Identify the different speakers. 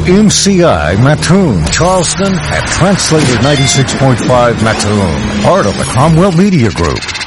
Speaker 1: WMCI Mattoon, Charleston, and Translator 96.5 Mattoon, part of the Cromwell Media Group.